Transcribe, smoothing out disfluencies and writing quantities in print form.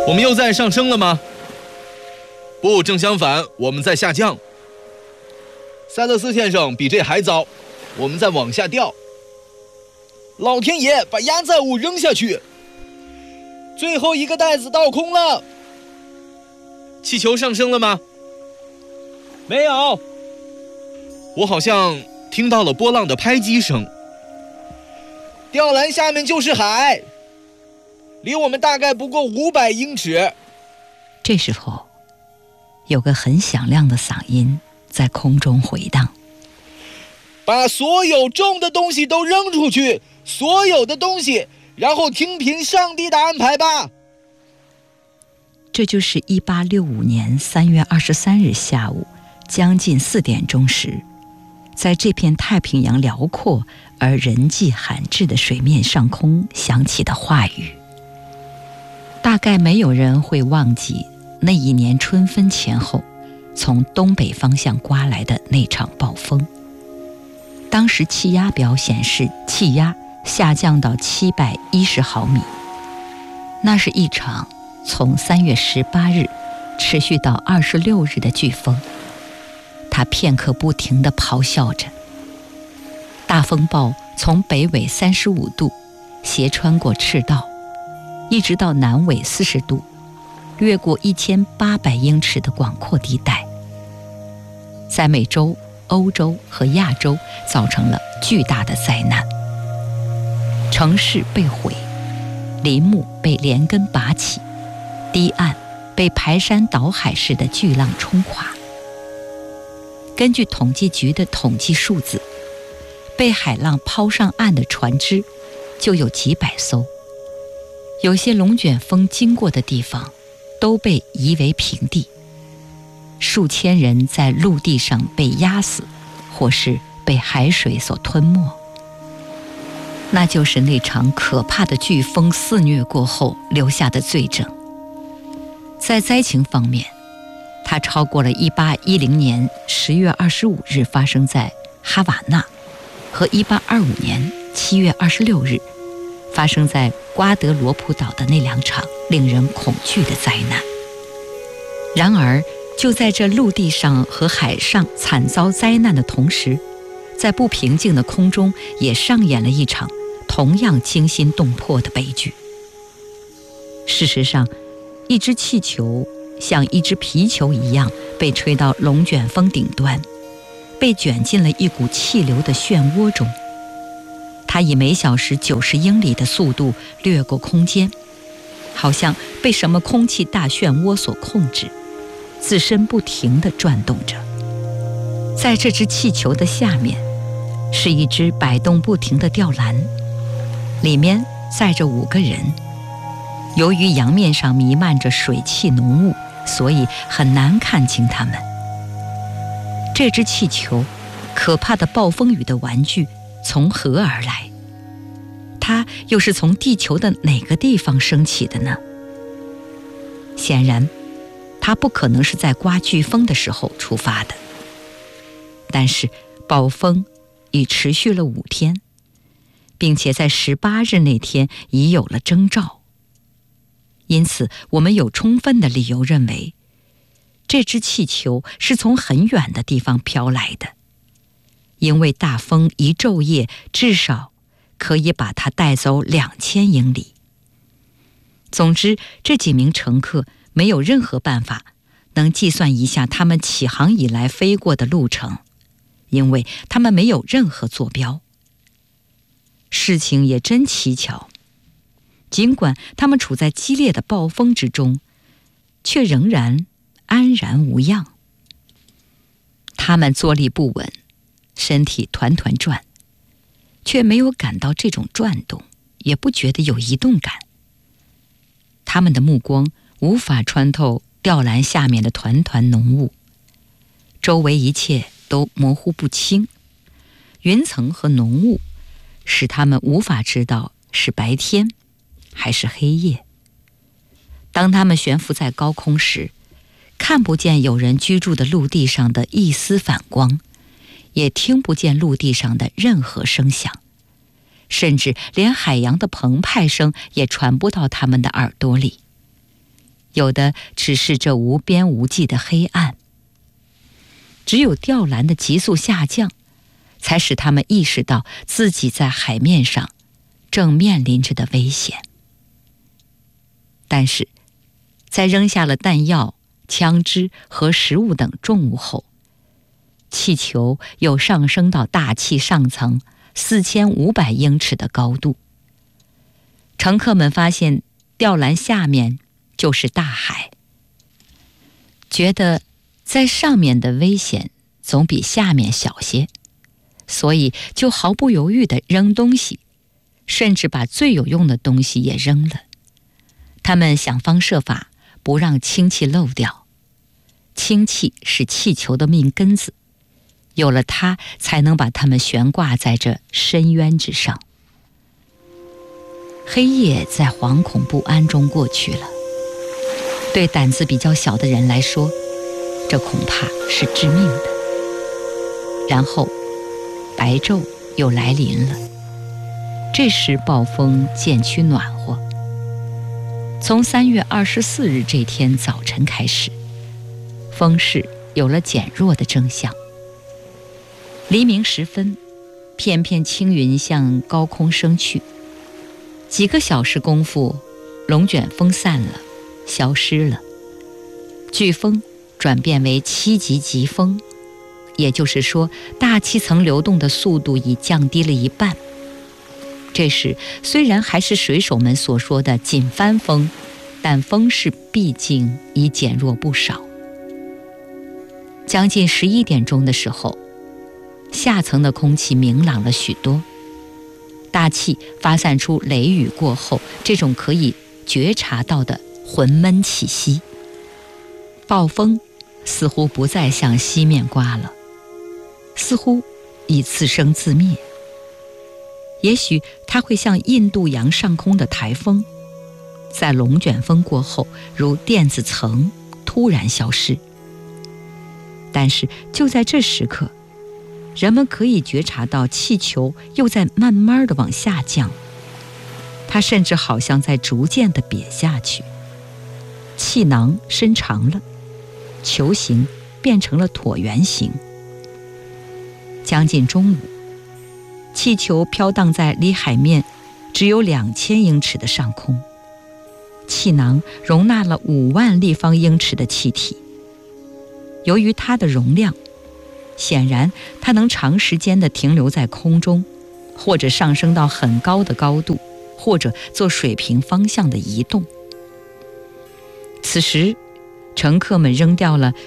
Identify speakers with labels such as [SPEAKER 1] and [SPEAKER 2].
[SPEAKER 1] 我们又在上升了吗？不，正相反，我们在下降。塞勒斯先生比这还糟，我们在往下掉。
[SPEAKER 2] 老天爷，把压载物扔下去！最后一个袋子倒空了。
[SPEAKER 1] 气球上升了吗？
[SPEAKER 2] 没有。
[SPEAKER 1] 我好像听到了波浪的拍击声。
[SPEAKER 2] 吊篮下面就是海，离我们大概不过500英尺。
[SPEAKER 3] 这时候，有个很响亮的嗓音在空中回荡：
[SPEAKER 2] 把所有重的东西都扔出去，所有的东西，然后听凭上帝的安排吧。
[SPEAKER 3] 这就是1865年3月23日下午将近4点钟时，在这片太平洋辽阔而人迹罕至的水面上空响起的话语。大概没有人会忘记那一年春分前后从东北方向刮来的那场暴风。当时气压表显示气压下降到710毫米，那是一场从3月18日持续到26日的飓风。它片刻不停地咆哮着。大风暴从北纬35度斜穿过赤道，一直到南纬40度，越过1800英尺的广阔地带，在美洲、欧洲和亚洲造成了巨大的灾难。城市被毁，林木被连根拔起，堤岸被排山倒海似的巨浪冲垮。根据统计局的统计数字，被海浪抛上岸的船只就有几百艘，有些龙卷风经过的地方都被夷为平地，数千人在陆地上被压死，或是被海水所吞没。那就是那场可怕的飓风肆虐过后留下的罪证。在灾情方面，它超过了1810年10月25日发生在哈瓦那和1825年7月26日发生在瓜德罗普岛的那2场令人恐惧的灾难。然而，就在这陆地上和海上惨遭灾难的同时，在不平静的空中也上演了一场同样惊心动魄的悲剧。事实上，一只气球像一只皮球一样被吹到龙卷风顶端，被卷进了一股气流的漩涡中。它以每小时90英里的速度掠过空间，好像被什么空气大漩涡所控制，自身不停地转动着。在这只气球的下面是一只摆动不停的吊篮，里面载着5个人。由于洋面上弥漫着水汽浓雾，所以很难看清他们。这只气球，可怕的暴风雨的玩具，从何而来？它又是从地球的哪个地方升起的呢？显然，它不可能是在刮飓风的时候出发的。但是，暴风已持续了5天，并且在18日那天已有了征兆。因此，我们有充分的理由认为，这只气球是从很远的地方飘来的，因为大风一昼夜至少可以把它带走2000英里。总之，这几名乘客没有任何办法能计算一下他们起航以来飞过的路程，因为他们没有任何坐标。事情也真蹊跷，尽管他们处在激烈的暴风之中，却仍然安然无恙。他们坐立不稳，身体团团转，却没有感到这种转动，也不觉得有移动感。他们的目光无法穿透吊篮下面的团团浓雾，周围一切都模糊不清，云层和浓雾使他们无法知道是白天还是黑夜。当他们悬浮在高空时，看不见有人居住的陆地上的一丝反光，也听不见陆地上的任何声响，甚至连海洋的澎湃声也传不到他们的耳朵里。 有的只是这无边无际的黑暗。只有吊篮的急速下降，才使他们意识到自己在海面上正面临着的危险。但是，在扔下了弹药、枪支和食物等重物后，气球又上升到大气上层4500英尺的高度。乘客们发现吊篮下面就是大海，觉得在上面的危险总比下面小些，所以就毫不犹豫地扔东西，甚至把最有用的东西也扔了。他们想方设法不让氢气漏掉，氢气是气球的命根子，有了它才能把它们悬挂在这深渊之上。黑夜在惶恐不安中过去了，对胆子比较小的人来说，这恐怕是致命的。然后白昼又来临了，这时暴风渐趋暖和。从3月24日这天早晨开始，风势有了减弱的征象。黎明时分，片片青云向高空升去，几个小时功夫，龙卷风散了，消失了，飓风转变为7级疾风，也就是说，大气层流动的速度已降低了一半。这时虽然还是水手们所说的紧帆风，但风势毕竟已减弱不少。将近11点钟的时候，下层的空气明朗了许多，大气发散出雷雨过后这种可以觉察到的浑闷气息。暴风似乎不再向西面刮了，似乎已自生自灭。也许它会像印度洋上空的台风，在龙卷风过后如电子层突然消失。但是就在这时刻，人们可以觉察到气球又在慢慢地往下降，它甚至好像在逐渐地瘪下去，气囊伸长了，球形变成了椭圆形。将近中午，气球飘荡在离海面只有2000英尺的上空，气囊容纳了5万立方英尺的气体。由于它的容量，显然它能长时间地停留在空中，或者上升到很高的高度，或者做水平方向的移动。此时乘客们扔掉了